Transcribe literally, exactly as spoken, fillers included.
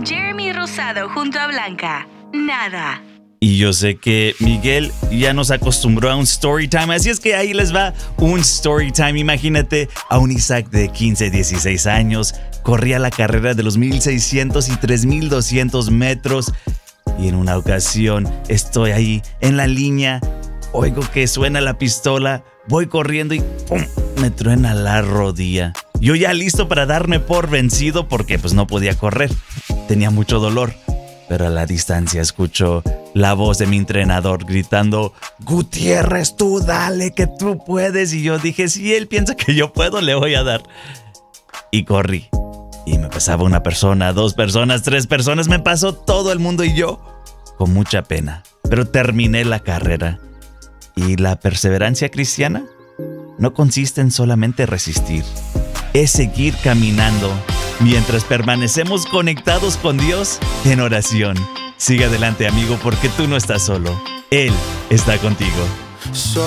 Jeremy Rosado junto a Blanca. Nada. Y yo sé que Miguel ya nos acostumbró a un story time, así es que ahí les va un story time. Imagínate a un Isaac de quince, dieciséis años, corría la carrera de los mil seiscientos y tres mil doscientos metros y en una ocasión estoy ahí en la línea, oigo que suena la pistola, voy corriendo y ¡pum!, me truena la rodilla. Yo ya listo para darme por vencido porque pues no podía correr, tenía mucho dolor. Pero a la distancia escucho la voz de mi entrenador gritando: Gutiérrez, tú dale, que tú puedes. Y yo dije, si él piensa que yo puedo, le voy a dar. Y corrí. Y me pasaba una persona, dos personas, tres personas. Me pasó todo el mundo y yo, con mucha pena. Pero terminé la carrera. Y la perseverancia cristiana no consiste en solamente resistir. Es seguir caminando mientras permanecemos conectados con Dios en oración. Sigue adelante, amigo, porque tú no estás solo. Él está contigo.